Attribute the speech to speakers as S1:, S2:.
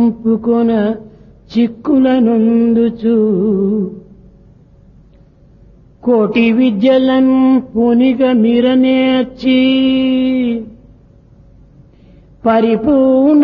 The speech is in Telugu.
S1: చంపుకొన చిక్కుల నొందుచు కోటి విద్యలన్ పునిగ మిరనేర్చి పరిపూర్ణ